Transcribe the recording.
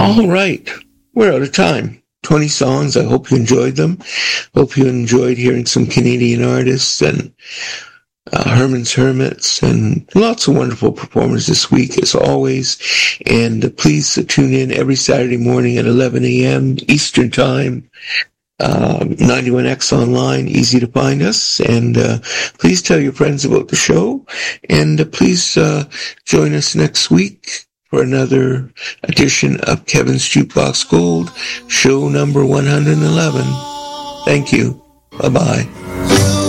All right. We're out of time. 20 songs. I hope you enjoyed them. Hope you enjoyed hearing some Canadian artists and Herman's Hermits and lots of wonderful performers this week, as always. And please tune in every Saturday morning at 11 a.m. Eastern Time. 91X online, easy to find us. And please tell your friends about the show. And please join us next week for another edition of Kevin's Jukebox Gold, show number 111. Thank you. Bye-bye.